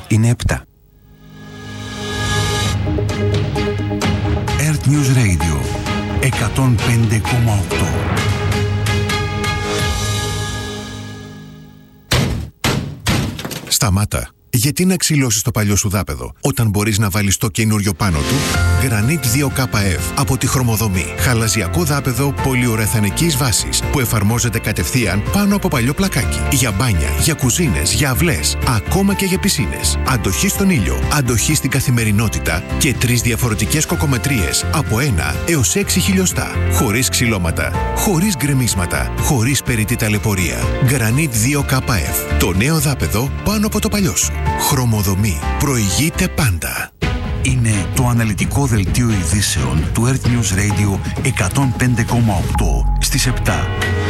ώρα είναι 7. Earth News Radio 105,8. Σταμάτα. Γιατί να ξυλώσεις το παλιό σου δάπεδο, όταν μπορείς να βάλεις το καινούριο πάνω του? Granit 2KF από τη Χρωμοδομή. Χαλαζιακό δάπεδο πολυουρεθανικής βάσης που εφαρμόζεται κατευθείαν πάνω από παλιό πλακάκι. Για μπάνια, για κουζίνες, για αυλές, ακόμα και για πισίνες. Αντοχή στον ήλιο, αντοχή στην καθημερινότητα και 3 διαφορετικές κοκομετρίες από 1 έως 6 χιλιοστά. Χωρίς ξυλώματα, χωρίς γκρεμίσματα, χωρίς περιττή ταλαιπωρία. Granit 2KF. Το νέο δάπεδο πάνω από το παλιό σου. Χρωμοδομή. Προηγείται πάντα. Είναι το αναλυτικό δελτίο ειδήσεων του Earth News Radio 105,8 στις 7.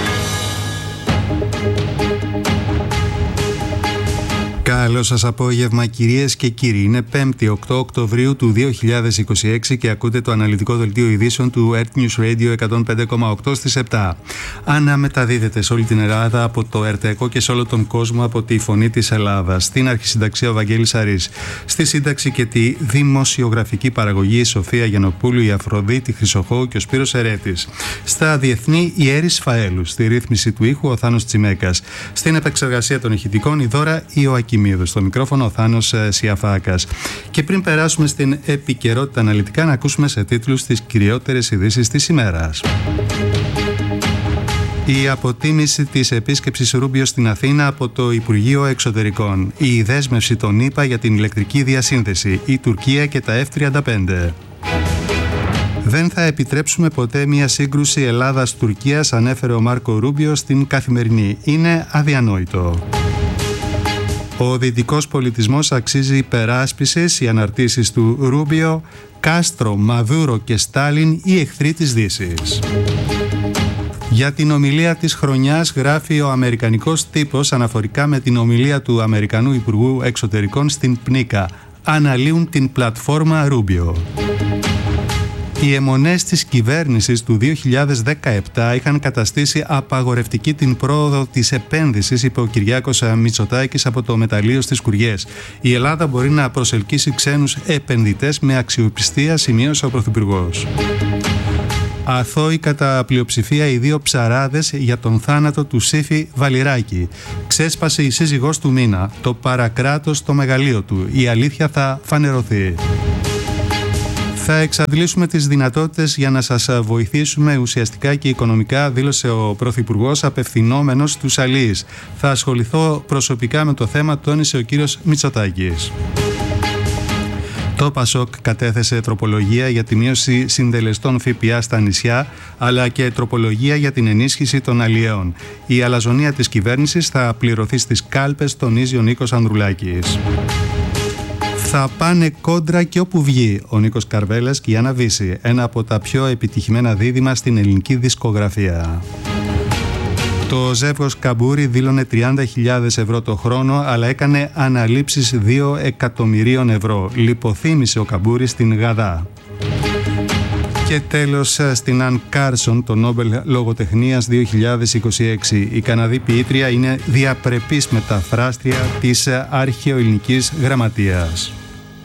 Καλό σας απόγευμα κυρίες και κύριοι. Είναι 5η 8 Οκτωβρίου του 2026 και ακούτε το αναλυτικό δελτίο ειδήσεων του Earth News Radio 105,8 στις 7. Αναμεταδίδεται σε όλη την Ελλάδα από το ΕΡΤΕΚΟ και σε όλο τον κόσμο από τη Φωνή της Ελλάδας. Στην αρχισυνταξία ο Βαγγέλης Αρής. Στη σύνταξη και τη δημοσιογραφική παραγωγή η Σοφία Γιαννοπούλου, η Αφροδίτη Χρυσοχώου και ο Σπύρος Ερέτης. Στα διεθνή η Έρης Φαέλου. Στη ρύθμιση του ήχου ο Θάνος Τσιμέκας. Στην επεξεργασία των ηχητικών η Δώρα Ιωακή. Στο μικρόφωνο ο Θάνος Σιαφάκας. Και πριν περάσουμε στην επικαιρότητα αναλυτικά, να ακούσουμε σε τίτλους τις κυριότερες ειδήσεις της ημέρας. Η αποτίμηση της επίσκεψης Ρούμπιο στην Αθήνα από το Υπουργείο Εξωτερικών. Η δέσμευση των ΗΠΑ για την ηλεκτρική διασύνδεση. Η Τουρκία και τα F-35. Δεν θα επιτρέψουμε ποτέ μια σύγκρουση Ελλάδας-Τουρκίας, ανέφερε ο Μάρκο Ρούμπιο στην Καθημερινή. Είναι αδιανόητο. Ο δυτικός πολιτισμός αξίζει υπεράσπισης. Οι αναρτήσεις του Ρούμπιο, Κάστρο, Μαδούρο και Στάλιν, οι εχθροί της Δύσης. Για την ομιλία της χρονιάς γράφει ο αμερικανικός τύπος αναφορικά με την ομιλία του Αμερικανού Υπουργού Εξωτερικών στην ΠΝΙΚΑ. Αναλύουν την πλατφόρμα Ρούμπιο. Οι αιμονές της κυβέρνησης του 2017 είχαν καταστήσει απαγορευτική την πρόοδο της επένδυσης, είπε ο Κυριάκος Μητσοτάκης από το μεταλλείο στις Κουριές. Η Ελλάδα μπορεί να προσελκύσει ξένους επενδυτές με αξιοπιστία, σημείωσε ο Πρωθυπουργός. Αθώοι κατά πλειοψηφία οι 2 ψαράδες για τον θάνατο του Σύφη Βαλιράκη. Ξέσπασε η σύζυγός του Μίνα, το παρακράτος στο μεγαλείο του. Η αλήθεια θα φανερωθεί. Θα εξαντλήσουμε τις δυνατότητες για να σας βοηθήσουμε ουσιαστικά και οικονομικά, δήλωσε ο Πρωθυπουργός απευθυνόμενος στους αλλοίς. Θα ασχοληθώ προσωπικά με το θέμα, τόνισε ο κύριος Μητσοτάκης. Το ΠΑΣΟΚ κατέθεσε τροπολογία για τη μείωση συντελεστών ΦΠΑ στα νησιά, αλλά και τροπολογία για την ενίσχυση των αλλιέων. Η αλαζονία της κυβέρνησης θα πληρωθεί στις κάλπες, τονίζει ο Νίκος Ανδρουλάκης. Θα πάνε κόντρα και όπου βγει ο Νίκος Καρβέλας και η Άννα Βύση, ένα από τα πιο επιτυχημένα δίδυμα στην ελληνική δισκογραφία. Το ζεύγος Καμπούρη δήλωνε 30.000 ευρώ το χρόνο, αλλά έκανε αναλήψεις 2 εκατομμυρίων ευρώ. Λιποθύμησε ο Καμπούρης στην Γαδά. Και τέλος, στην Αν Κάρσον, το Νόμπελ Λογοτεχνίας 2026. Η Καναδή ποιήτρια είναι διαπρεπής μεταφράστρια της αρχαιοελληνικής γραμματείας.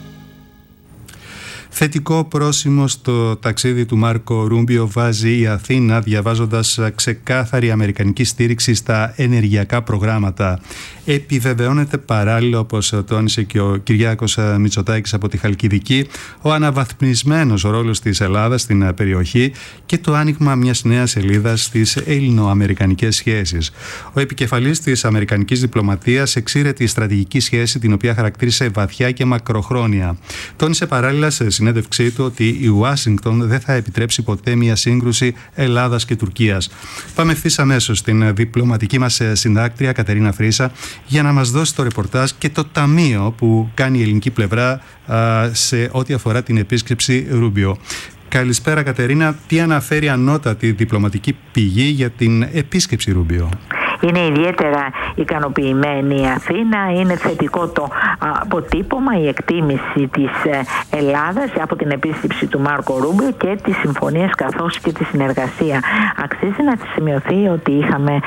Θετικό πρόσημο στο ταξίδι του Μάρκο Ρούμπιο βάζει η Αθήνα, διαβάζοντας ξεκάθαρη αμερικανική στήριξη στα ενεργειακά προγράμματα. Επιβεβαιώνεται παράλληλα, όπως τόνισε και ο Κυριάκος Μητσοτάκης από τη Χαλκιδική, ο αναβαθμισμένος ρόλος της Ελλάδας στην περιοχή και το άνοιγμα μιας νέας σελίδας στις ελληνοαμερικανικές σχέσεις. Ο επικεφαλής της αμερικανικής διπλωματίας εξήρε τη στρατηγική σχέση, την οποία χαρακτήρισε βαθιά και μακροχρόνια. Τόνισε παράλληλα σε συνέντευξή του ότι η Ουάσιγκτον δεν θα επιτρέψει ποτέ μια σύγκρουση Ελλάδας και Τουρκίας. Πάμε ευθύς αμέσως στην διπλωματική μας συντάκτρια Κατερίνα Φρύσα για να μας δώσει το ρεπορτάζ και το ταμείο που κάνει η ελληνική πλευρά σε ό,τι αφορά την επίσκεψη Ρούμπιο. Καλησπέρα Κατερίνα, τι αναφέρει ανώτατη διπλωματική πηγή για την επίσκεψη Ρούμπιο? είναι ιδιαίτερα ικανοποιημένη η Αθήνα. Είναι θετικό το αποτύπωμα, η εκτίμηση της Ελλάδας από την επίσκεψη του Μάρκο Ρούμπιο και τις συμφωνίες καθώς και τη συνεργασία. Αξίζει να σημειωθεί ότι είχαμε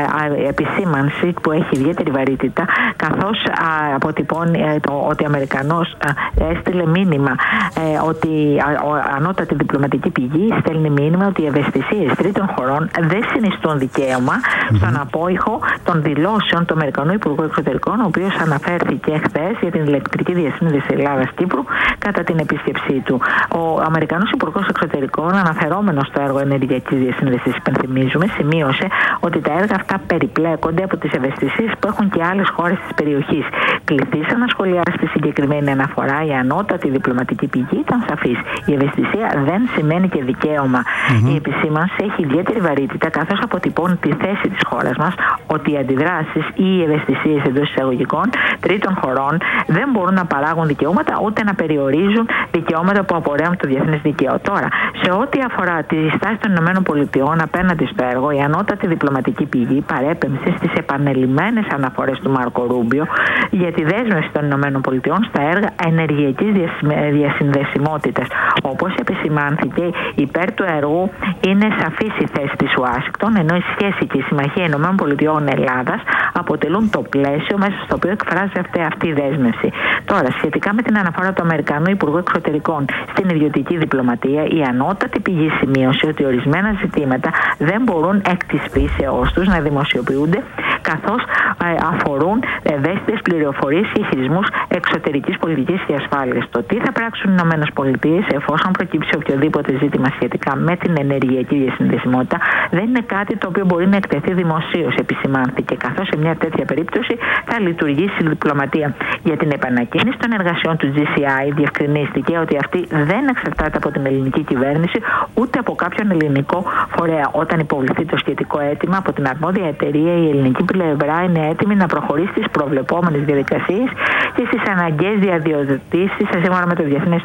επισήμανση που έχει ιδιαίτερη βαρύτητα, καθώς αποτυπώνει ότι ο Αμερικανός έστειλε μήνυμα ότι ανώτατη διπλωματική πηγή στέλνει μήνυμα ότι οι ευαισθησίες τρίτων χωρών δεν συνιστούν δικαίωμα στον απόϊχο των δηλώσεων του Αμερικανού Υπουργού Εξωτερικών, ο οποίος αναφέρθηκε χθες για την ηλεκτρική διασύνδεση Ελλάδας-Κύπρου κατά την επίσκεψή του. Ο Αμερικανός Υπουργός Εξωτερικών, αναφερόμενος στο έργο ενεργειακής διασύνδεσης, υπενθυμίζουμε, σημείωσε ότι τα έργα αυτά περιπλέκονται από τις ευαισθησίες που έχουν και άλλες χώρες της περιοχής. Κληθήσα να σχολιάσει τη συγκεκριμένη αναφορά, η ανώτατη διπλωματική πηγή ήταν σαφής. Η ευαισθησία δεν σημαίνει και δικαίωμα. Η επισήμανση έχει ιδιαίτερη βαρύτητα, καθώς αποτυπώνει τη θέση της χώρας μας ότι οι αντιδράσεις ή οι ευαισθησίες εντός εισαγωγικών τρίτων χωρών δεν μπορούν να παράγουν δικαιώματα ούτε να περιορίζουν δικαιώματα που απορρέουν το διεθνές δίκαιο. Τώρα, σε ό,τι αφορά τη στάση των ΗΠΑ απέναντι στο έργο, η ανώτατη διπλωματική πηγή παρέπεμψε στις επανελειμμένες αναφορές του Μάρκο Ρούμπιο για τη δέσμευση των ΗΠΑ στα έργα ενεργειακής διασυνδεσιμότητας. Όπως επισημάνθηκε, υπέρ του έργου είναι σαφής η θέση της Ουάσιγκτον, ενώ η σχέση και η συμμαχία ΗΠΑ-Ελλάδας αποτελούν το πλαίσιο μέσα στο οποίο εκφράζεται αυτή η δέσμευση. Τώρα, σχετικά με την αναφορά του Αμερικανού Υπουργού Εξωτερικών στην ιδιωτική διπλωματία, η ανώτατη πηγή σημείωσε ότι ορισμένα ζητήματα δεν μπορούν εκ της φύσεώς τους να δημοσιοποιούνται, καθώς αφορούν ευαίσθητες πληροφορίες και χειρισμούς εξωτερικής πολιτικής και ασφάλειας. Το τι θα πράξουν οι ΗΠΑ εφόσον προκύψει οποιοδήποτε ζήτημα σχετικά με την ενεργειακή διασυνδεσιμότητα δεν είναι κάτι το οποίο μπορεί να εκτεθεί δημοσίως, επισημάνθηκε, καθώς σε μια τέτοια περίπτωση θα λειτουργήσει η διπλωματία. Για την επανακίνηση των εργασιών του GCI διευκρινίστηκε ότι αυτή δεν εξαρτάται από την ελληνική κυβέρνηση ούτε από κάποιον ελληνικό φορέα. Όταν υποβληθεί το σχετικό αίτημα από την αρμόδια εταιρεία, η ελληνική πλευρά είναι έτοιμη να προχωρήσει στις προβλεπόμενες διαδικασίες και στις αναγκαίες διαδοτήσεις σύμφωνα με το διεθνές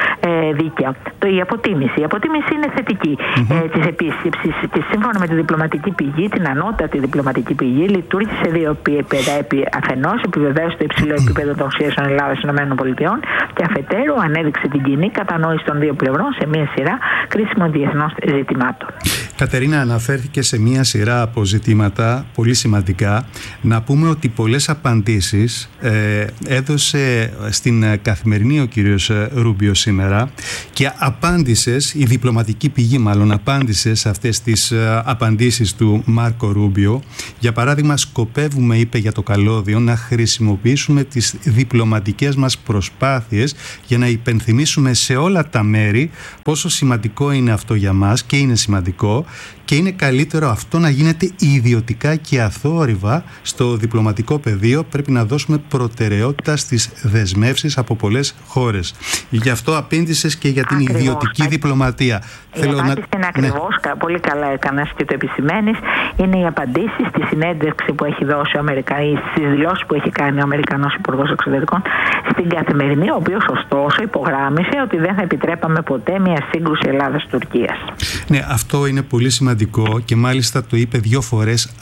δίκαιο. Η αποτίμηση είναι θετική της επίσκεψης και σύμφωνα με τη διπλωματική πηγή, την ανώτατη διπλωματική πηγή, λειτουργήσε σε δύο επίπεδα. Αφενός επιβεβαίωσε το υψηλό επίπεδο των σχέσεων Ελλάδα-ΗΠΑ και αφετέρου ανέδειξε την κοινή κατανόηση των δύο πλευρών σε μια σειρά κρίσιμων διεθνών ζητημάτων. Κατερίνα, αναφέρθηκε σε μια σειρά από ζητήματα πολύ σημαντικά. Να πούμε ότι πολλές απαντήσεις έδωσε στην Καθημερινή ο κύριος Ρούμπιο σήμερα και η διπλωματική πηγή μάλλον απάντησε σε αυτές τις απαντήσεις του Μάρκο Ρούμπιο. Για παράδειγμα, σκοπεύουμε, είπε για το καλώδιο, να χρησιμοποιήσουμε τις διπλωματικές μας προσπάθειες για να υπενθυμίσουμε σε όλα τα μέρη πόσο σημαντικό είναι αυτό για μας, και είναι σημαντικό, και είναι καλύτερο αυτό να γίνεται ιδιωτικά και αθόρυβα στο διπλωματικό πεδίο. Πρέπει να δώσουμε προτεραιότητα στις δεσμεύσεις από πολλές χώρες. Γι' αυτό απήντησες και για την ιδιωτική διπλωματία. Η απάντηση είναι ακριβώς, πολύ καλά έκανες και το επισημαίνεις, είναι οι απαντήσεις στη συνέντευξη που έχει δώσει στις δηλώσεις που έχει κάνει ο Αμερικανός Υπουργός Εξωτερικών στην Καθημερινή, ο οποίος ωστόσο υπογράμμισε ότι δεν θα επιτρέπαμε ποτέ μια σύγκρουση Ελλάδας-Τουρκίας. Ναι, αυτό είναι πολύ σημαντικό και μάλιστα το είπε 2 φορές,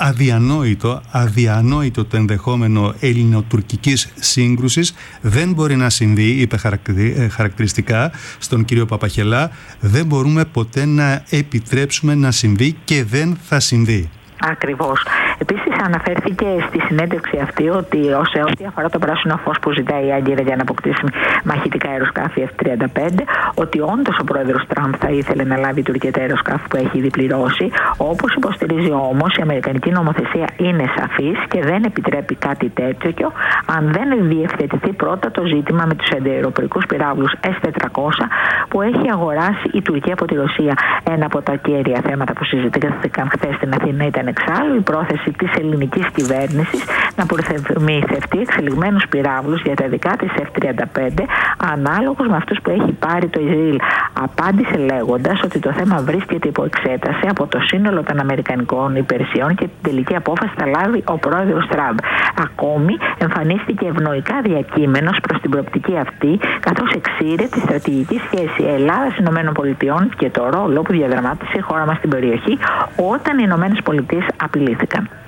αδιανόητο το ενδεχόμενο ελληνοτουρκικής σύγκρουσης. Δεν μπορεί να συμβεί, είπε χαρακτηριστικά στον κύριο Παπαχελά, δεν μπορούμε ποτέ να επιτρέψουμε να συμβεί και δεν θα συμβεί. Ακριβώς. Επίσης αναφέρθηκε στη συνέντευξη αυτή ότι σε ό,τι αφορά το πράσινο φως που ζητάει η Άγκυρα για να αποκτήσει μαχητικά αεροσκάφη F-35, ότι όντως ο πρόεδρος Τραμπ θα ήθελε να λάβει η Τουρκία τα αεροσκάφη που έχει ήδη πληρώσει. Όπως υποστηρίζει όμως, η αμερικανική νομοθεσία είναι σαφής και δεν επιτρέπει κάτι τέτοιο αν δεν διευθετηθεί πρώτα το ζήτημα με τους αντιαεροπορικούς πυράβλους S-400 που έχει αγοράσει η Τουρκία από τη Ρωσία. Ένα από τα κέρια θέματα που συζητήθηκαν χθες στην Αθήνα ήταν εξάλλου η πρόθεση της ελληνικής κυβέρνησης να προμηθευτεί εξελιγμένους πυράβλους για τα δικά της F-35 ανάλογους με αυτούς που έχει πάρει το Ισραήλ. Απάντησε λέγοντας ότι το θέμα βρίσκεται υπό εξέταση από το σύνολο των αμερικανικών υπηρεσιών και την τελική απόφαση θα λάβει ο πρόεδρος Τραμπ. Ακόμη εμφανίστηκε ευνοϊκά διακείμενος προς την προοπτική αυτή, καθώς εξήρε τη στρατηγική σχέση Ελλάδα-ΗΠΑ και το ρόλο που διαδραμάτισε η χώρα μας στην περιοχή όταν οι ΗΠΑ απειλήθηκαν.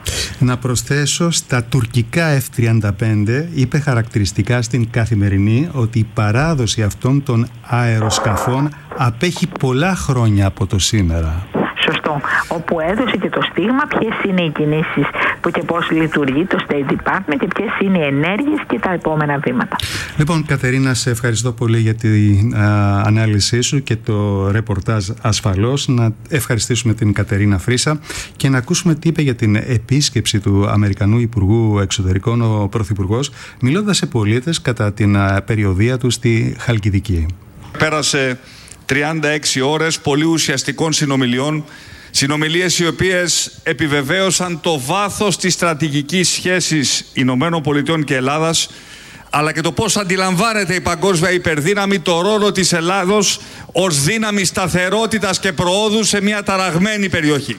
Να προσθέσω, στα τουρκικά F-35 είπε χαρακτηριστικά στην Καθημερινή ότι η παράδοση αυτών των αεροσκαφών απέχει πολλά χρόνια από το σήμερα. Σωστό. Όπου έδωσε και το στίγμα ποιες είναι οι κινήσεις που και πώς λειτουργεί το State Department και ποιες είναι οι ενέργειες και τα επόμενα βήματα. Λοιπόν, Κατερίνα, σε ευχαριστώ πολύ για την ανάλυση σου και το ρεπορτάζ ασφαλώς. Να ευχαριστήσουμε την Κατερίνα Φρύσα και να ακούσουμε τι είπε για την επίσκεψη του Αμερικανού Υπουργού Εξωτερικών ο Πρωθυπουργός, μιλώντας σε πολίτες κατά την περιοδεία του στη Χαλκιδική. Πέρασε 36 ώρες πολύ ουσιαστικών συνομιλιών, συνομιλίες οι οποίες επιβεβαίωσαν το βάθος της στρατηγικής σχέσης Ηνωμένων Πολιτειών και Ελλάδας, αλλά και το πώς αντιλαμβάνεται η παγκόσμια υπερδύναμη το ρόλο της Ελλάδος ως δύναμη σταθερότητας και προόδου σε μια ταραγμένη περιοχή.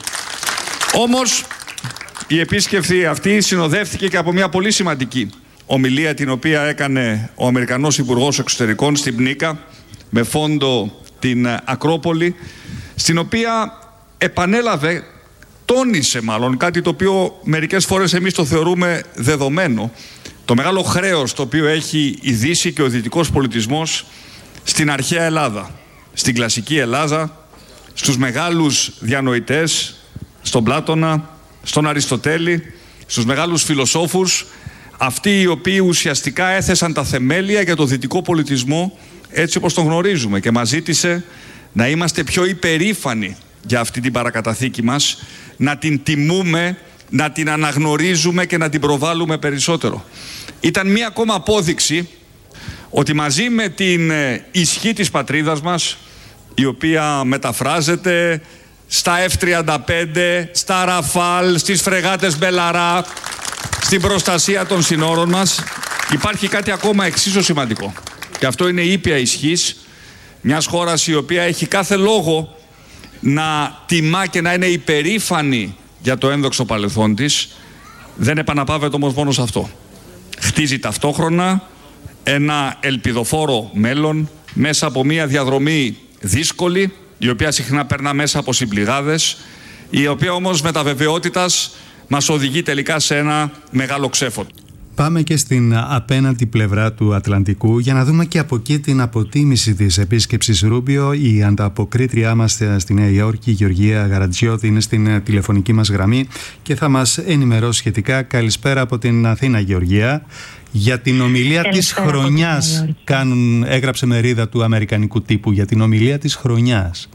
Όμως, η επίσκεψη αυτή συνοδεύτηκε και από μια πολύ σημαντική ομιλία την οποία έκανε ο Αμερικανός Υπουργός Εξωτερικών στην Πνίκα με φόντο την Ακρόπολη, στην οποία επανέλαβε, τόνισε μάλλον κάτι το οποίο μερικές φορές εμείς το θεωρούμε δεδομένο, το μεγάλο χρέος το οποίο έχει η Δύση και ο δυτικός πολιτισμός στην αρχαία Ελλάδα, στην κλασική Ελλάδα, στους μεγάλους διανοητές, στον Πλάτωνα, στον Αριστοτέλη, στους μεγάλους φιλοσόφους, αυτοί οι οποίοι ουσιαστικά έθεσαν τα θεμέλια για το δυτικό πολιτισμό έτσι όπως τον γνωρίζουμε, και μας ζήτησε να είμαστε πιο υπερήφανοι για αυτή την παρακαταθήκη μας, να την τιμούμε, να την αναγνωρίζουμε και να την προβάλλουμε περισσότερο. Ήταν μία ακόμα απόδειξη ότι μαζί με την ισχύ της πατρίδας μας, η οποία μεταφράζεται στα F-35, στα Ραφάλ, στις φρεγάτες Μπελαρά, στην προστασία των συνόρων μας, υπάρχει κάτι ακόμα εξίσου σημαντικό. Και αυτό είναι η ήπια ισχύς μιας χώρας η οποία έχει κάθε λόγο να τιμά και να είναι υπερήφανη για το ένδοξο παρελθόν της. Δεν επαναπαύεται όμως μόνο σε αυτό. Χτίζει ταυτόχρονα ένα ελπιδοφόρο μέλλον μέσα από μια διαδρομή δύσκολη, η οποία συχνά περνά μέσα από συμπληγάδες, η οποία όμως με τα βεβαιότητας μας οδηγεί τελικά σε ένα μεγάλο ξέφωτο. Πάμε και στην απέναντι πλευρά του Ατλαντικού για να δούμε και από εκεί την αποτίμηση της επίσκεψης Ρούμπιο. Η ανταποκρίτριά μας στη Νέα Υόρκη, η Γεωργία Γαρατζιώτη, είναι στην τηλεφωνική μας γραμμή και θα μας ενημερώσει σχετικά. Καλησπέρα από την Αθήνα, Γεωργία. Για την ομιλία της χρονιάς έγραψε μερίδα του αμερικανικού τύπου για την ομιλία της χρονιάς.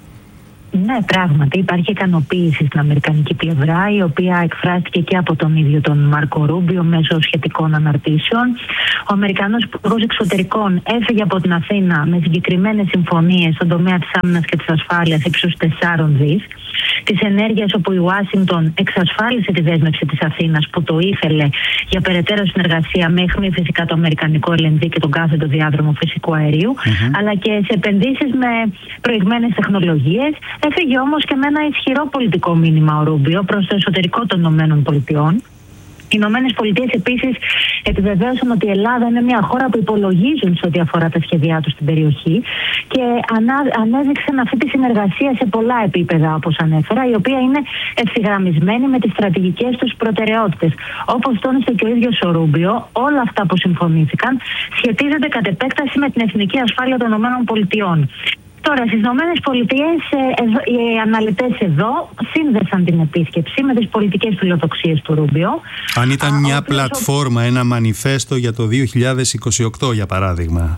Ναι, πράγματι υπάρχει ικανοποίηση στην αμερικανική πλευρά, η οποία εκφράστηκε και από τον ίδιο τον Μάρκο Ρούμπιο μέσω σχετικών αναρτήσεων. Ο Αμερικανός Υπουργός Εξωτερικών έφυγε από την Αθήνα με συγκεκριμένες συμφωνίες στον τομέα της άμυνας και της ασφάλειας ύψους 4 δις. Της ενέργειας, όπου η Ουάσιγκτον εξασφάλισε τη δέσμευση της Αθήνας που το ήθελε για περαιτέρω συνεργασία με αιχμή φυσικά το αμερικανικό LNG και τον κάθετο διάδρομο φυσικού αερίου, αλλά και σε επενδύσεις με προηγμένες τεχνολογίες. Έφυγε όμως και με ένα ισχυρό πολιτικό μήνυμα ο Ρούμπιο προς το εσωτερικό των ΗΠΑ. Οι ΗΠΑ επίσης επιβεβαίωσαν ότι η Ελλάδα είναι μια χώρα που υπολογίζουν σε ό,τι αφορά τα σχέδιά τους στην περιοχή και ανέδειξαν αυτή τη συνεργασία σε πολλά επίπεδα, όπως ανέφερα, η οποία είναι ευθυγραμμισμένη με τις στρατηγικές τους προτεραιότητες. Όπως τόνισε και ο ίδιος ο Ρούμπιο, όλα αυτά που συμφωνήθηκαν σχετίζονται κατ' επέκταση με την εθνική ασφάλεια των ΗΠΑ. Τώρα, στις ΗΠΑ, οι αναλυτές εδώ σύνδεσαν την επίσκεψη με τις πολιτικές φιλοδοξίες του Ρούμπιο. Αν ήταν μια πλατφόρμα, ένα μανιφέστο για το 2028, για παράδειγμα.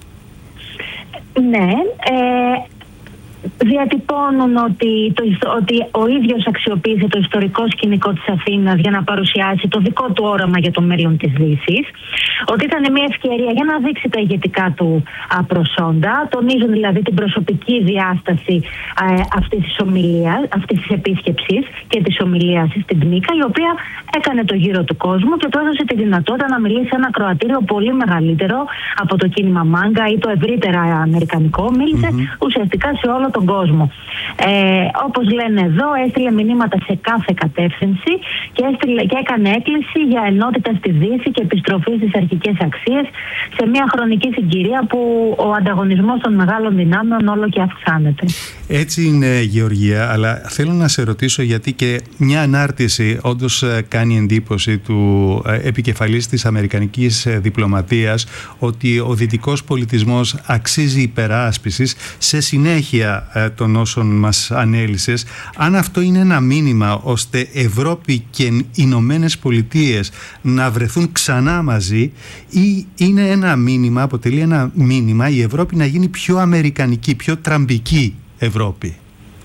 Ναι, διατυπώνουν ότι ο ίδιος αξιοποίησε το ιστορικό σκηνικό της Αθήνας για να παρουσιάσει το δικό του όραμα για το μέλλον της Δύσης. Ότι ήταν μια ευκαιρία για να δείξει τα ηγετικά του προσόντα. Τονίζουν δηλαδή την προσωπική διάσταση αυτής της επίσκεψης και της ομιλίας στην Πνίκα, η οποία έκανε το γύρο του κόσμου και του έδωσε τη δυνατότητα να μιλήσει σε ένα ακροατήριο πολύ μεγαλύτερο από το κίνημα Μάγκα ή το ευρύτερα αμερικανικό. Μίλησε ουσιαστικά σε όλο τον κόσμο. Όπως λένε εδώ, έστειλε μηνύματα σε κάθε κατεύθυνση και έκανε έκκληση για ενότητα στη Δύση και επιστροφή στις αρχικές αξίες σε μια χρονική συγκυρία που ο ανταγωνισμός των μεγάλων δυνάμεων όλο και αυξάνεται. Έτσι είναι, Γεωργία, αλλά θέλω να σε ρωτήσω, γιατί και μια ανάρτηση όντως κάνει εντύπωση του επικεφαλής της αμερικανικής διπλωματίας ότι ο δυτικός πολιτισμός αξίζει υπεράσπισης σε συνέχεια των όσων μας ανέλυσες. Αν αυτό είναι ένα μήνυμα ώστε Ευρώπη και Ηνωμένες Πολιτείες να βρεθούν ξανά μαζί, ή είναι ένα μήνυμα, αποτελεί ένα μήνυμα η Ευρώπη να γίνει πιο αμερικανική, πιο τραμπική Ευρώπη?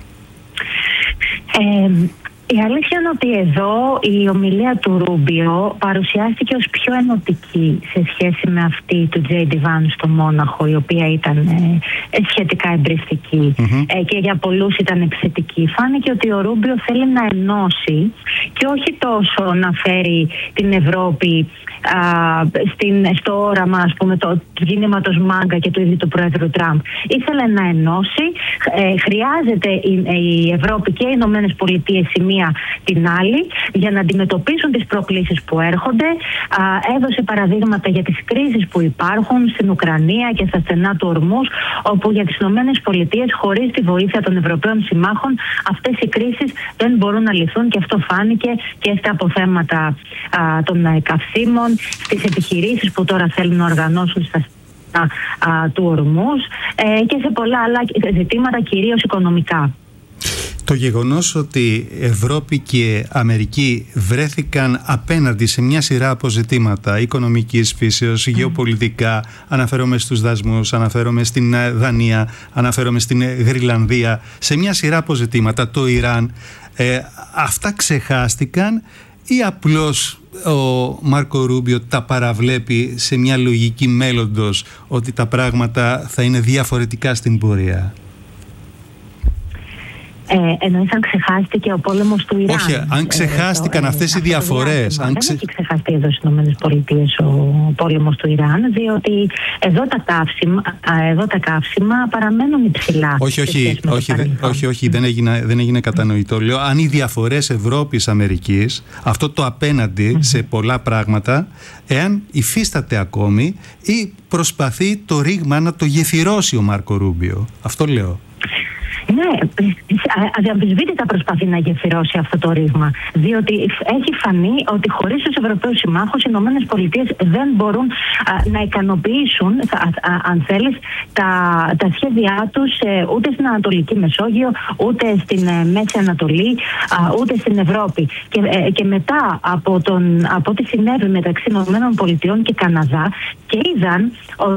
Η αλήθεια είναι ότι εδώ η ομιλία του Ρούμπιο παρουσιάστηκε ως πιο ενωτική σε σχέση με αυτή του J.D. Vance στο Μόναχο, η οποία ήταν σχετικά εμπριστική και για πολλούς ήταν επιθετική. Φάνηκε ότι ο Ρούμπιο θέλει να ενώσει και όχι τόσο να φέρει την Ευρώπη στο όραμα, ας πούμε, του κινήματος Μάγκα και του ίδιου του Πρόεδρου Τραμπ. Ήθελε να ενώσει. Χρειάζεται η Ευρώπη και οι Ηνωμένες Πολιτείες η μία την άλλη για να αντιμετωπίσουν τις προκλήσεις που έρχονται. Έδωσε παραδείγματα για τις κρίσεις που υπάρχουν στην Ουκρανία και στα στενά του Ορμούς, όπου για τις Ηνωμένες Πολιτείες, χωρίς τη βοήθεια των Ευρωπαίων συμμάχων, αυτές οι κρίσεις δεν μπορούν να λυθούν, και αυτό φάνηκε και στα αποθέματα των καυσίμων, στις επιχειρήσεις που τώρα θέλουν να οργανώσουν στα του Ορμούς και σε πολλά άλλα ζητήματα, κυρίως οικονομικά. Το γεγονός ότι Ευρώπη και Αμερική βρέθηκαν απέναντι σε μια σειρά από ζητήματα οικονομικής φύσεως, γεωπολιτικά, αναφέρομαι στους δασμούς, αναφέρομαι στην Δανία, αναφέρομαι στην Γρυλανδία, σε μια σειρά από ζητήματα, το Ιράν, αυτά ξεχάστηκαν ή απλώς ο Μάρκο Ρούμπιο τα παραβλέπει σε μια λογική μέλλοντος ότι τα πράγματα θα είναι διαφορετικά στην πορεία? Εννοείς αν ξεχάστηκε ο πόλεμος του Ιράν? Όχι, αν ξεχάστηκαν αυτές οι διαφορές. Δεν έχει ξεχαστεί εδώ στις ΗΠΑ ο πόλεμος του Ιράν, διότι εδώ τα καύσιμα παραμένουν υψηλά. Όχι, δεν έγινε κατανοητό. Λέω, αν οι διαφορές Ευρώπης-Αμερικής, αυτό το απέναντι σε πολλά πράγματα, εάν υφίσταται ακόμη ή προσπαθεί το ρήγμα να το γεφυρώσει ο Μάρκο Ρούμπιο. Αυτό λέω. Ναι, αδιαμφισβήτητα προσπαθεί να γεφυρώσει αυτό το ρήγμα. Διότι έχει φανεί ότι χωρίς τους Ευρωπαίους συμμάχους, οι Ηνωμένες Πολιτείες δεν μπορούν να ικανοποιήσουν, αν θέλεις, τα σχέδιά τους ούτε στην Ανατολική Μεσόγειο, ούτε στην Μέση Ανατολή, ούτε στην Ευρώπη. Και μετά από ό,τι συνέβη μεταξύ Ηνωμένων Πολιτειών και Καναδά, και είδαν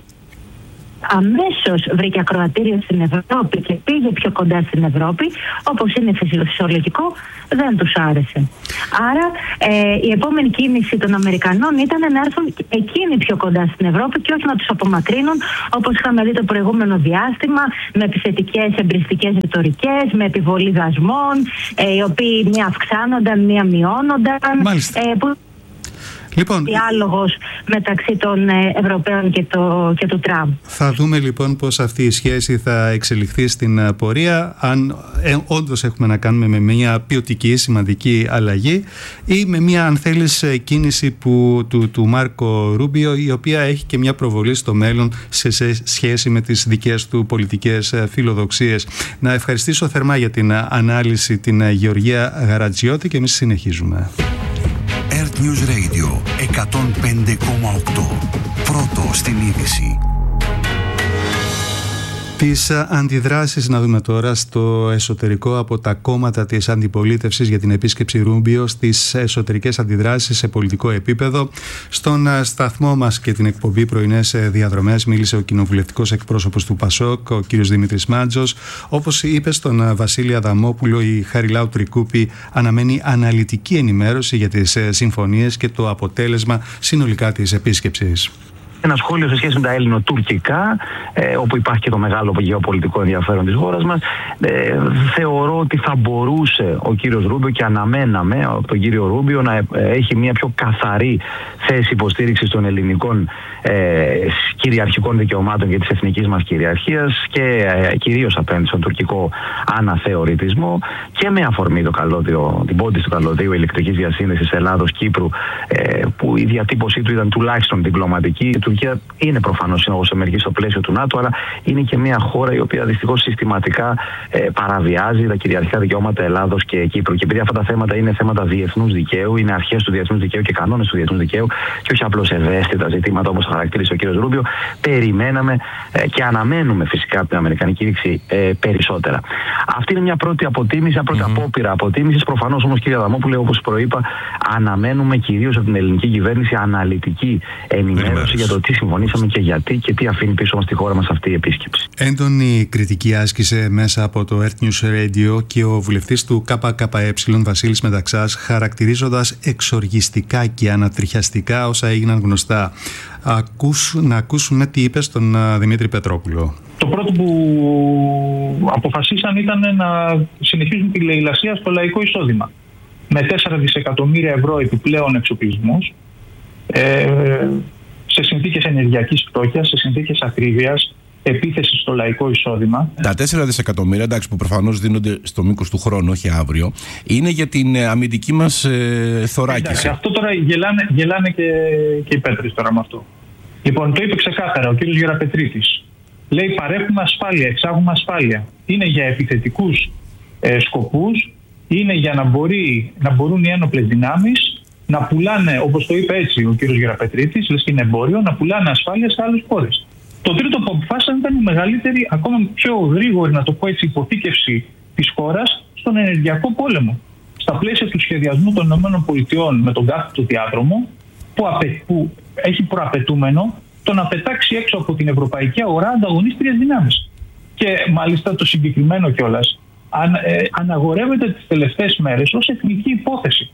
αμέσως βρήκε ακροατήριο στην Ευρώπη και πήγε πιο κοντά στην Ευρώπη, όπως είναι φυσιολογικό, δεν τους άρεσε. Άρα η επόμενη κίνηση των Αμερικανών ήταν να έρθουν εκείνοι πιο κοντά στην Ευρώπη και όχι να τους απομακρύνουν, όπως είχαμε δει το προηγούμενο διάστημα, με επιθετικές εμπριστικές ρητορικές, με επιβολή δασμών, οι οποίοι μία αυξάνονταν, μία μειώνονταν. Λοιπόν, διάλογος μεταξύ των Ευρωπαίων και του Τραμπ. Θα δούμε λοιπόν πώς αυτή η σχέση θα εξελιχθεί στην πορεία, αν όντως έχουμε να κάνουμε με μια ποιοτική σημαντική αλλαγή ή με μια, αν θέλεις, κίνηση του Μάρκο Ρούμπιο, η οποία έχει και μια προβολή στο μέλλον σε σχέση με τις δικές του πολιτικές φιλοδοξίες. Να ευχαριστήσω θερμά για την ανάλυση την Γεωργία Γαρατζιώτη και εμείς συνεχίζουμε. Earth News Radio 105,8. Πρώτο στην είδηση. Τις αντιδράσεις να δούμε τώρα στο εσωτερικό από τα κόμματα της αντιπολίτευσης για την επίσκεψη Ρούμπιο, στις εσωτερικές αντιδράσεις σε πολιτικό επίπεδο. Στον σταθμό μας και την εκπομπή Πρωινές Διαδρομές μίλησε ο κοινοβουλευτικός εκπρόσωπος του ΠΑΣΟΚ, ο κύριος Δημήτρης Μάντζος. Όπως είπε στον Βασίλη Αδαμόπουλο, η Χαριλάου Τρικούπη αναμένει αναλυτική ενημέρωση για τις συμφωνίες και το αποτέλεσμα συνολικά της επίσκεψης. Ένα σχόλιο σε σχέση με τα ελληνοτουρκικά, όπου υπάρχει και το μεγάλο γεωπολιτικό ενδιαφέρον της χώρας μας. Θεωρώ ότι θα μπορούσε ο κύριος Ρούμπιο, και αναμέναμε από τον κύριο Ρούμπιο, να έχει μια πιο καθαρή θέση υποστήριξης των ελληνικών κυριαρχικών δικαιωμάτων και της εθνικής μας κυριαρχίας, και κυρίως απέναντι στον τουρκικό αναθεωρητισμό, και με αφορμή την πόντιση του καλωδίου ηλεκτρικής διασύνδεσης Ελλάδος-Κύπρου, που η διατύπωσή του ήταν τουλάχιστον διπλωματική. Η Τουρκία είναι προφανώς σύμμαχος Αμερικής στο πλαίσιο του ΝΑΤΟ, αλλά είναι και μια χώρα η οποία δυστυχώς συστηματικά παραβιάζει τα κυριαρχικά δικαιώματα Ελλάδος και Κύπρου. Και επειδή αυτά τα θέματα είναι θέματα διεθνούς δικαίου, είναι αρχές του διεθνούς δικαίου και κανόνες του διεθνούς δικαίου, και όχι απλώς ευαίσθητα ζητήματα όπως χαρακτήρισε ο κ. Ρούμπιο, περιμέναμε και αναμένουμε φυσικά από την αμερικανική κήρυξη περισσότερα. Αυτή είναι μια πρώτη αποτίμηση, μια πρώτη απόπειρα αποτίμησης. Προφανώς όμως, κ. Αδαμόπουλε, όπως προείπα, αναμένουμε κυρίως από την ελληνική κυβέρνηση αναλυτική ενημέρωση για το τι συμφωνήσαμε και γιατί και τι αφήνει πίσω μας τη χώρα μας αυτή η επίσκεψη. Έντονη κριτική άσκησε μέσα από το Earth News Radio και ο βουλευτής του ΚΚΕ Βασίλης Μεταξάς, χαρακτηρίζοντας εξοργιστικά και ανατριχιαστικά όσα έγιναν γνωστά. Να ακούσουμε τι είπε στον Δημήτρη Πετρόπουλο. Το πρώτο που αποφασίσαν ήταν να συνεχίζουν τη λαιλασία στο λαϊκό εισόδημα. Με 4 δισεκατομμύρια ευρώ επιπλέον εξοπλισμούς, σε συνθήκες ενεργειακής φτώχειας, σε συνθήκες ακρίβειας, επίθεση στο λαϊκό εισόδημα. Τα 4 δισεκατομμύρια, εντάξει, που προφανώς δίνονται στο μήκος του χρόνου, όχι αύριο, είναι για την αμυντική μας θωράκιση. Εντάξει, αυτό τώρα γελάνε και οι πέτρες τώρα με αυτό. Λοιπόν, το είπε ξεκάθαρα ο κύριος Γεραπετρίτης. Λέει, παρέχουμε ασφάλεια, εξάγουμε ασφάλεια. Είναι για επιθετικούς σκοπούς, είναι για να μπορούν οι ένοπλες δυνάμεις να πουλάνε, όπως το είπε έτσι ο κύριος Γεραπετρίτης, λες και είναι εμπόριο, να πουλάνε ασφάλεια σε άλλες χώρες. Το τρίτο που αποφάσισαν ήταν η μεγαλύτερη, ακόμα πιο γρήγορη, να το πω έτσι, υποθήκευση της χώρας στον ενεργειακό πόλεμο. Στα πλαίσια του σχεδιασμού των ΗΠΑ με τον κάθετο διάδρομο, που έχει προαπαιτούμενο το να πετάξει έξω από την ευρωπαϊκή αγορά ανταγωνίστριες δυνάμεις. Και μάλιστα το συγκεκριμένο κιόλας αναγορεύεται τις τελευταίες μέρες ως εθνική υπόθεση.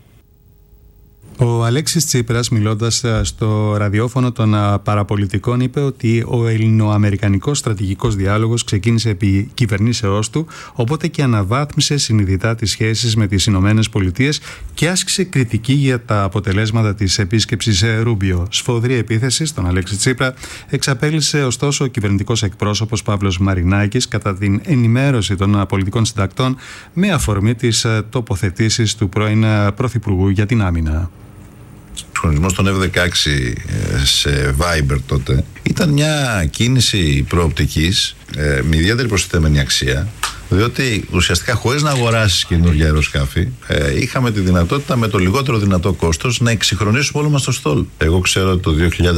Ο Αλέξης Τσίπρας, μιλώντας στο ραδιόφωνο των παραπολιτικών, είπε ότι ο ελληνοαμερικανικός στρατηγικός διάλογος ξεκίνησε επί κυβερνήσεώς του, οπότε και αναβάθμισε συνειδητά τις σχέσεις με τις Ηνωμένες Πολιτείες και άσκησε κριτική για τα αποτελέσματα της επίσκεψης Ρούμπιο. Σφοδρή επίθεση στον Αλέξη Τσίπρα εξαπέλυσε ωστόσο ο κυβερνητικός εκπρόσωπος Παύλος Μαρινάκης κατά την ενημέρωση των πολιτικών συντακτών με αφορμή τις τοποθετήσεις του πρώην Πρωθυπουργού για την άμυνα. Ο χρονισμός των F-16 σε Viber τότε ήταν μια κίνηση προοπτικής με ιδιαίτερη προστιθέμενη αξία, διότι ουσιαστικά χωρίς να αγοράσεις καινούργια αεροσκάφη είχαμε τη δυνατότητα με το λιγότερο δυνατό κόστος να εξυγχρονίσουμε όλο μας το στόλ. Εγώ ξέρω ότι το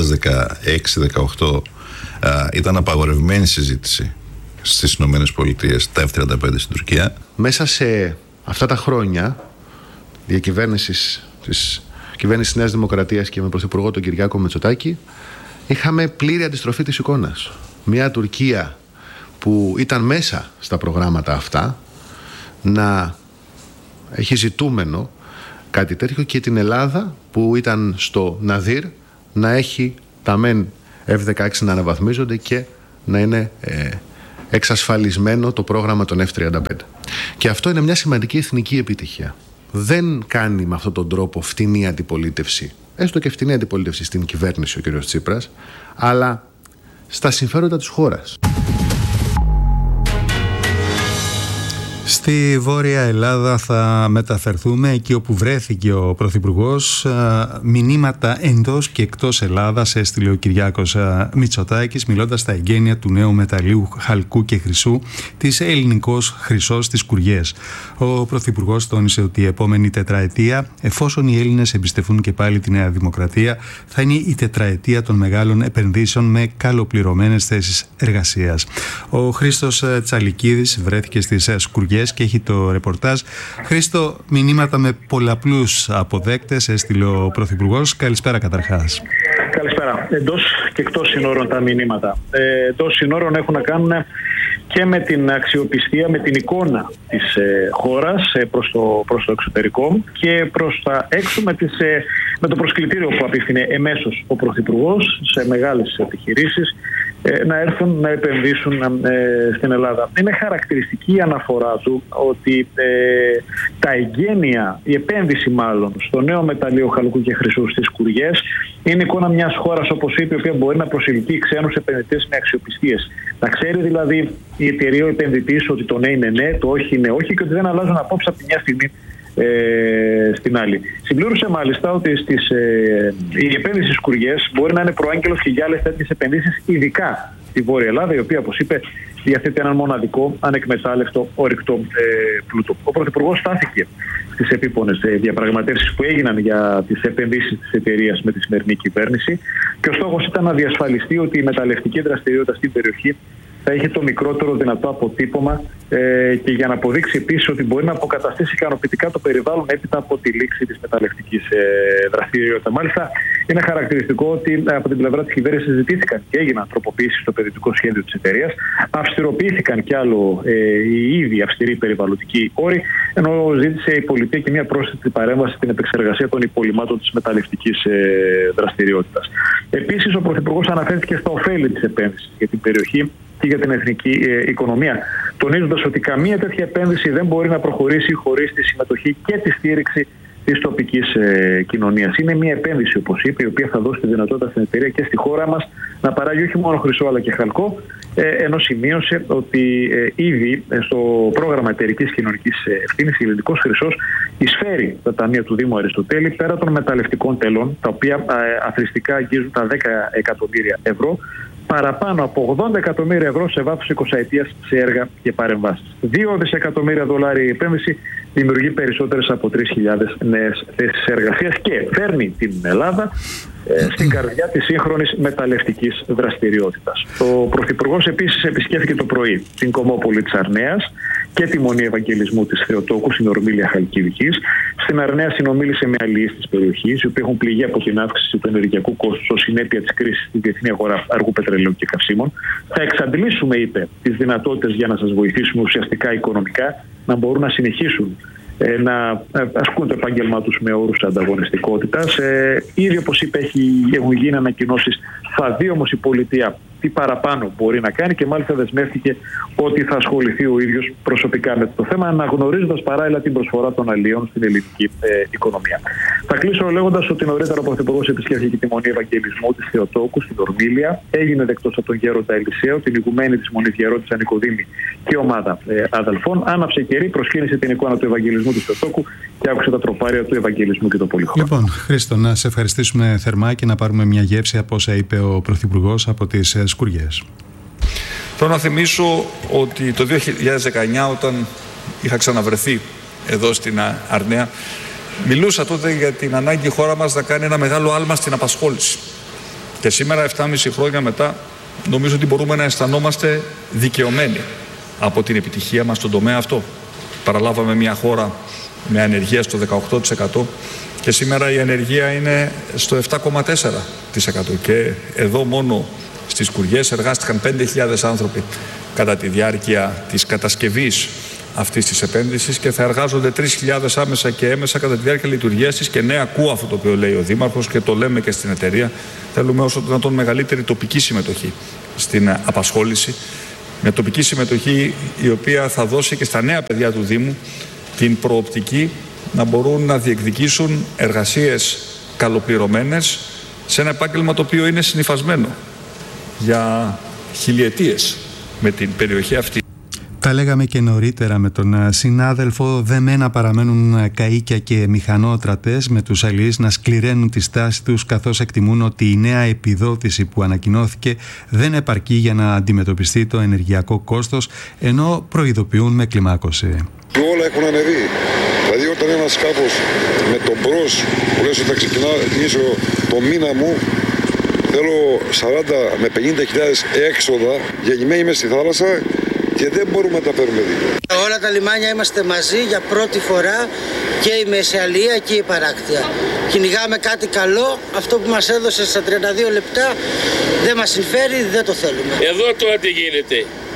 2016-18 ήταν απαγορευμένη συζήτηση στις Ηνωμένες Πολιτείες τα F-35 στην Τουρκία. Μέσα σε αυτά τα χρόνια διακυβέρνησης της κυβέρνηση Νέας Δημοκρατίας και με πρωθυπουργό τον Κυριάκο Μητσοτάκη, είχαμε πλήρη αντιστροφή της εικόνας. Μια Τουρκία που ήταν μέσα στα προγράμματα αυτά να έχει ζητούμενο κάτι τέτοιο, και την Ελλάδα που ήταν στο Ναδύρ να έχει τα μεν F-16 να αναβαθμίζονται και να είναι εξασφαλισμένο το πρόγραμμα των F-35. Και αυτό είναι μια σημαντική εθνική επιτυχία. Δεν κάνει με αυτόν τον τρόπο φτηνή αντιπολίτευση, έστω και φτηνή αντιπολίτευση στην κυβέρνηση ο κ. Τσίπρας, αλλά στα συμφέροντα της χώρας. Στη Βόρεια Ελλάδα θα μεταφερθούμε εκεί όπου βρέθηκε ο Πρωθυπουργός. Μηνύματα εντός και εκτός Ελλάδας έστειλε ο Κυριάκος Μητσοτάκης, μιλώντας στα εγγένεια του νέου μεταλλίου χαλκού και χρυσού της Ελληνικός Χρυσός στις Κουριές. Ο Πρωθυπουργός τόνισε ότι η επόμενη τετραετία, εφόσον οι Έλληνες εμπιστευτούν και πάλι τη Νέα Δημοκρατία, θα είναι η τετραετία των μεγάλων επενδύσεων με καλοπληρωμένες θέσεις εργασίας. Ο Χρήστος Τσαλικίδης βρέθηκε στις Σκουριές και έχει το ρεπορτάζ. Χρήστο, μηνύματα με πολλαπλούς αποδέκτες έστειλε ο Πρωθυπουργός. Καλησπέρα καταρχάς. Καλησπέρα. Εντός και εκτός συνόρων τα μηνύματα. Εντός συνόρων έχουν να κάνουν και με την αξιοπιστία, με την εικόνα της χώρας προς το εξωτερικό και προς τα έξω με το προσκλητήριο που απίφθινε εμέσως ο Πρωθυπουργός σε μεγάλες επιχειρήσεις να έρθουν να επενδύσουν στην Ελλάδα. Είναι χαρακτηριστική η αναφορά του ότι τα εγγένεια, η επένδυση μάλλον στο νέο μεταλλείο χαλκού και χρυσού στις Σκουριές είναι εικόνα μιας χώρας, όπως είπε, η οποία μπορεί να προσελκύει ξένους επενδυτές με αξιοπιστίες. Να ξέρει δηλαδή η εταιρεία, ο επενδυτής, ότι το ναι είναι ναι, το όχι είναι όχι και ότι δεν αλλάζουν απόψε από τη μια στιγμή στην άλλη. Συμπλήρωσε μάλιστα ότι η επένδυση στις Σκουριές μπορεί να είναι προάγγελος και για άλλες τέτοιες επενδύσεις, ειδικά στη Βόρεια Ελλάδα, η οποία, όπως είπε, διαθέτει έναν μοναδικό ανεκμετάλλευτο ορυκτό πλούτο. Ο Πρωθυπουργός στάθηκε στις επίπονες διαπραγματεύσεις που έγιναν για τις επενδύσεις της εταιρείας με τη σημερινή κυβέρνηση και ο στόχος ήταν να διασφαλιστεί ότι η μεταλλευτική δραστηριότητα στην περιοχή θα είχε το μικρότερο δυνατό αποτύπωμα και για να αποδείξει επίσης ότι μπορεί να αποκαταστήσει ικανοποιητικά το περιβάλλον έπειτα από τη λήξη της μεταλλευτικής δραστηριότητας. Μάλιστα, είναι χαρακτηριστικό ότι από την πλευρά της κυβέρνησης ζητήθηκαν και έγιναν τροποποιήσεις στο επενδυτικό σχέδιο της εταιρείας, αυστηροποιήθηκαν κι άλλο οι ήδη αυστηροί περιβαλλοντικοί όροι, ενώ ζήτησε η πολιτεία και μια πρόσθετη παρέμβαση στην επεξεργασία των υπολειμμάτων της μεταλλευτικής δραστηριότητας. Επίσης, ο Πρωθυπουργός αναφέρθηκε στα ωφέλη της επένδυσης για την περιοχή και για την εθνική οικονομία, τονίζοντας ότι καμία τέτοια επένδυση δεν μπορεί να προχωρήσει χωρίς τη συμμετοχή και τη στήριξη της τοπικής κοινωνίας. Είναι μια επένδυση, όπως είπε, η οποία θα δώσει τη δυνατότητα στην εταιρεία και στη χώρα μας να παράγει όχι μόνο χρυσό αλλά και χαλκό, ενώ σημείωσε ότι ήδη στο πρόγραμμα εταιρικής κοινωνικής ευθύνης η Ελληνικός Χρυσός εισφέρει τα ταμεία του Δήμου Αριστοτέλη πέρα των μεταλλευτικών τελών, τα οποία αθροιστικά αγγίζουν τα 10 εκατομμύρια ευρώ, παραπάνω από 80 εκατομμύρια ευρώ σε βάθος 20 ετίας σε έργα και παρεμβάσεις. 2 δισεκατομμύρια δολάρια η επένδυση δημιουργεί περισσότερες από 3.000 νέες θέσεις εργασίας και φέρνει την Ελλάδα στην καρδιά της σύγχρονης μεταλλευτικής δραστηριότητας. Ο Πρωθυπουργός επίσης επισκέφθηκε το πρωί την Κομμόπολη της Αρνέας και τη Μονή Ευαγγελισμού της Θεοτόκου στην Ορμήλια Χαλκιδικής. Στην Αρνέα συνομίλησε με αλληλείς της περιοχής, οι οποίοι έχουν πληγεί από την αύξηση του ενεργειακού κόστους ως συνέπεια της κρίσης στη διεθνή αγορά αργού πετρελαίου και καυσίμων. Θα εξαντλήσουμε, είπε, τις δυνατότητες για να σας βοηθήσουμε ουσιαστικά οικονομικά να μπορούν να συνεχίσουν να ασκούν το επάγγελμά τους με όρους ανταγωνιστικότητας. Ήδη, όπως είπε, έχουν γίνει ανακοινώσεις. Θα δει όμως η πολιτεία τι παραπάνω μπορεί να κάνει και μάλιστα δεσμεύτηκε ότι θα ασχοληθεί ο ίδιος προσωπικά με το θέμα, αναγνωρίζοντας παράλληλα την προσφορά των αλλιών στην ελληνική οικονομία. Θα κλείσω λέγοντας ότι νωρίτερα ο Πρωθυπουργός επισκέφθηκε τη Μονή Ευαγγελισμού της Θεοτόκου στην Ορμήλια, έγινε δεκτός από τον Γέροντα Ελισαίο, την ηγουμένη της Μονής Γερόντισσα Νικοδήμη και ομάδα αδελφών. Άναψε κερί, προσκύνησε την εικόνα του Ευαγγελισμού της Θεοτόκου και άκουσε τα τροπάρια του Ευαγγελισμού και το πολυχρόνο. Λοιπόν, Χρήστο, να σε ευχαριστήσουμε θερμά και να πάρουμε μια γεύση από όσα είπε ο Πρωθυπουργός από τις Σκουριές. Θέλω να θυμίσω ότι το 2019, όταν είχα ξαναβρεθεί εδώ στην Αρνέα, μιλούσα τότε για την ανάγκη η χώρα μας να κάνει ένα μεγάλο άλμα στην απασχόληση. Και σήμερα, 7,5 χρόνια μετά, νομίζω ότι μπορούμε να αισθανόμαστε δικαιωμένοι από την επιτυχία μας στον τομέα αυτό. Παραλάβαμε μια χώρα με ανεργία στο 18% και σήμερα η ανεργία είναι στο 7,4%. Και εδώ μόνο στις Σκουριές εργάστηκαν 5.000 άνθρωποι κατά τη διάρκεια της κατασκευής αυτής της επένδυσης και θα εργάζονται 3.000 άμεσα και έμεσα κατά τη διάρκεια λειτουργίας της. Και ναι, ακούω αυτό το οποίο λέει ο Δήμαρχος και το λέμε και στην εταιρεία. Θέλουμε όσο δυνατόν μεγαλύτερη τοπική συμμετοχή στην απασχόληση, με τοπική συμμετοχή η οποία θα δώσει και στα νέα παιδιά του Δήμου την προοπτική να μπορούν να διεκδικήσουν εργασίες καλοπληρωμένες σε ένα επάγγελμα το οποίο είναι συνυφασμένο για χιλιετίες με την περιοχή αυτή. Τα λέγαμε και νωρίτερα με τον συνάδελφο, δεμένα παραμένουν καΐκια και μηχανότρατες με τους αλληλείς να σκληραίνουν τη στάση τους, καθώς εκτιμούν ότι η νέα επιδότηση που ανακοινώθηκε δεν επαρκεί για να αντιμετωπιστεί το ενεργειακό κόστος, ενώ προειδοποιούν με κλιμάκωση. Όλα έχουν ανεβεί. Δηλαδή όταν ένα σκάφος με τον μπρος που λες ότι θα ξεκινήσω το μήνα μου, θέλω 40 με 50.000 έξοδα, γεννημένοι μες στη θάλασσα και δεν μπορούμε να τα φέρουμε δίπλα. Όλα τα λιμάνια είμαστε μαζί για πρώτη φορά, και η Μεσαιαλία και η Παράκτεια. Κυνηγάμε κάτι καλό, αυτό που μας έδωσε στα 32 λεπτά δεν μας συμφέρει, δεν το θέλουμε. Εδώ τώρα τι γίνεται.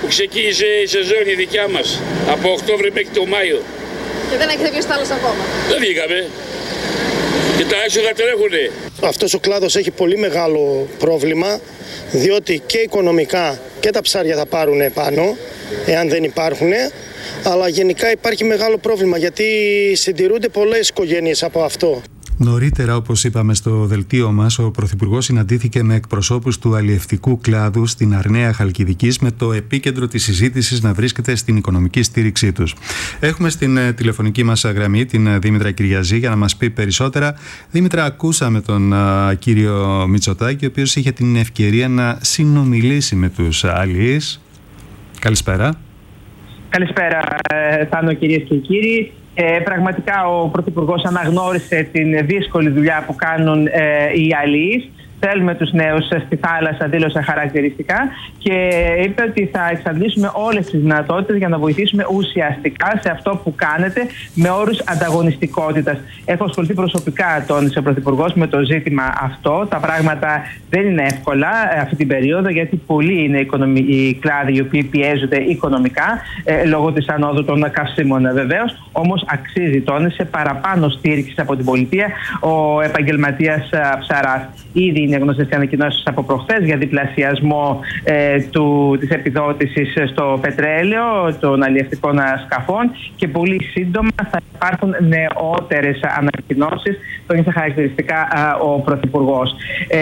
που ξεκίνησε η σεζόν η δικιά μας από Οκτώβρη μέχρι το Μάιο. Και δεν έχετε βγει στο θάλασσα ακόμα? Δεν βγήκαμε. Και τα έξοδα τρέχουνε. Αυτός ο κλάδος έχει πολύ μεγάλο πρόβλημα, διότι και οικονομικά και τα ψάρια θα πάρουν πάνω, εάν δεν υπάρχουν, αλλά γενικά υπάρχει μεγάλο πρόβλημα, γιατί συντηρούνται πολλές οικογένειες από αυτό. Νωρίτερα, όπως είπαμε στο δελτίο μας, ο Πρωθυπουργός συναντήθηκε με εκπροσώπους του αλλιευτικού κλάδου στην Αρναία Χαλκιδικής, με το επίκεντρο της συζήτησης να βρίσκεται στην οικονομική στήριξή τους. Έχουμε στην τηλεφωνική μας γραμμή την Δήμητρα Κυριαζή για να μας πει περισσότερα. Δήμητρα, ακούσαμε τον κύριο Μητσοτάκη, ο οποίος είχε την ευκαιρία να συνομιλήσει με τους αλλιείς. Καλησπέρα. Καλησπέρα, Θάνο, κυρίες και κύριοι. Πραγματικά ο Πρωθυπουργός αναγνώρισε την δύσκολη δουλειά που κάνουν οι αλλιείς. Θέλουμε τους νέους στη θάλασσα, δήλωσε χαρακτηριστικά, και είπε ότι θα εξαντλήσουμε όλες τις δυνατότητες για να βοηθήσουμε ουσιαστικά σε αυτό που κάνετε με όρους ανταγωνιστικότητας. Έχω ασχοληθεί προσωπικά, τόνισε ο Πρωθυπουργός, με το ζήτημα αυτό. Τα πράγματα δεν είναι εύκολα αυτή την περίοδο, γιατί πολλοί είναι οι κλάδοι οι οποίοι πιέζονται οικονομικά λόγω της ανόδου των καυσίμων, βεβαίως. Όμως αξίζει, τόνισε, παραπάνω στήριξη από την πολιτεία ο επαγγελματίας ψαράς. Ήδη είναι γνωστές οι ανακοινώσεις από προχθές για διπλασιασμό της επιδότησης στο πετρέλαιο των αλλιευτικών σκαφών, και πολύ σύντομα θα υπάρχουν νεότερες ανακοινώσεις. Το είναι χαρακτηριστικά ο Πρωθυπουργός.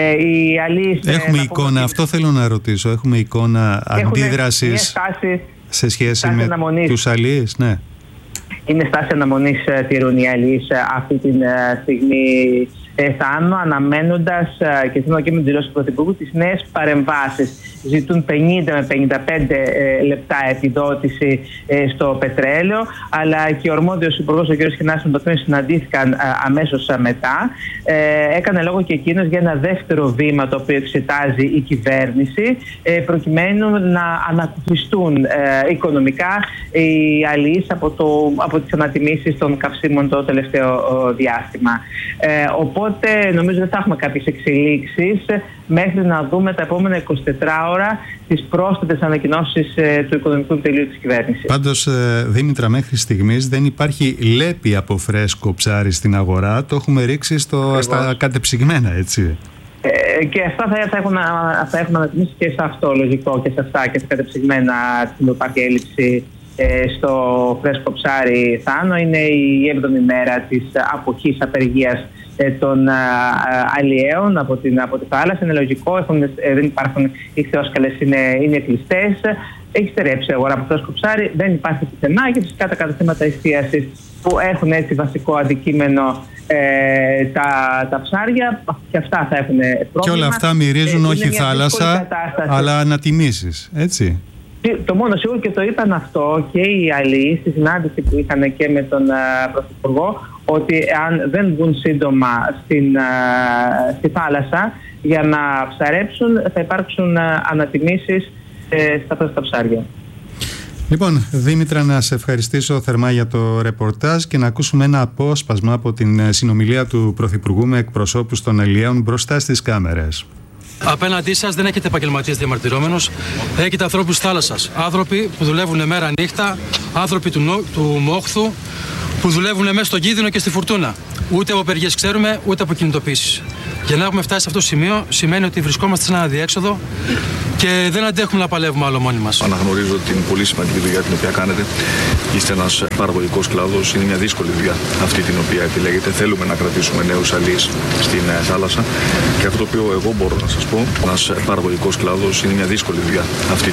Έχουμε εικόνα, αυτό θέλω να ρωτήσω. Έχουμε εικόνα αντίδρασης σε σχέση με τους αλλιείς, ναι. Είναι στάση αναμονής τηρούν οι αλλιείς αυτή τη στιγμή, Θάνο, αναμένοντας, και θέλω και με την δηλώση του Πρωθυπουργού, τις νέες παρεμβάσεις. Ζητούν 50 με 55 λεπτά επιδότηση στο πετρέλαιο, αλλά και ο αρμόδιος υπουργός, ο κ. Σχοινάς, με τον οποίο συναντήθηκαν αμέσως μετά, έκανε λόγο και εκείνος για ένα δεύτερο βήμα το οποίο εξετάζει η κυβέρνηση, προκειμένου να ανακουφιστούν οικονομικά οι αλλιείς από τις ανατιμήσεις των καυσίμων το τελευταίο διάστημα. Οπότε νομίζω δεν θα έχουμε κάποιες εξελίξεις μέχρι να δούμε τα επόμενα 24 ώρα τις πρόσθετες ανακοινώσεις του οικονομικού επιτελείου της κυβέρνησης. Πάντως, Δήμητρα, μέχρι στιγμής δεν υπάρχει λέπη από φρέσκο ψάρι στην αγορά. Το έχουμε ρίξει στα κατεψυγμένα, έτσι. Και αυτά θα έχουμε ανατιμήσει και σε αυτό, λογικό, και σε αυτά και σε κατεψυγμένα, που υπάρχει έλλειψη στο φρέσκο ψάρι, Θάνο. Είναι η 7η μέρα της αποχής απεργίας των αλλιέων από τη θάλασσα. Είναι λογικό, δεν υπάρχουν, οι θεόσκαλες είναι κλειστές. Έχει στερέψει η αγορά από φρέσκο ψάρι, δεν υπάρχει πουθενά, και φυσικά τα καταστήματα εστίασης που έχουν έτσι βασικό αντικείμενο τα ψάρια, και αυτά θα έχουν πρόβλημα. Και όλα αυτά μυρίζουν όχι θάλασσα, αλλά ανατιμήσεις, έτσι. Το μόνο σίγουρο, και το είπαν αυτό και οι αλλιείς στη συνάντηση που είχαν και με τον Πρωθυπουργό, ότι αν δεν βγουν σύντομα στη θάλασσα για να ψαρέψουν, θα υπάρξουν ανατιμήσεις στα ψάρια. Λοιπόν, Δήμητρα, να σε ευχαριστήσω θερμά για το ρεπορτάζ και να ακούσουμε ένα απόσπασμα από την συνομιλία του Πρωθυπουργού με εκπροσώπους των αλλιέων μπροστά στις κάμερες. Απέναντί σας δεν έχετε επαγγελματίες διαμαρτυρόμενους, έχετε ανθρώπους της θάλασσας. Άνθρωποι που δουλεύουν μέρα νύχτα, άνθρωποι του μόχθου, που δουλεύουν μέσα στον κίνδυνο και στη φουρτούνα. Ούτε από απεργίες ξέρουμε, ούτε από κινητοποίησεις. Για να έχουμε φτάσει σε αυτό το σημείο, σημαίνει ότι βρισκόμαστε σε ένα αδιέξοδο και δεν αντέχουμε να παλεύουμε άλλο μόνοι μας. Αναγνωρίζω την πολύ σημαντική δουλειά την οποία κάνετε. Είστε ένας παραγωγικός κλάδος. Είναι μια δύσκολη δουλειά αυτή την οποία επιλέγετε. Θέλουμε να κρατήσουμε νέους αλλιείς στην θάλασσα. Και αυτό το οποίο εγώ μπορώ να σας πω, ένας παραγωγικός κλάδος, είναι μια δύσκολη δουλειά αυτή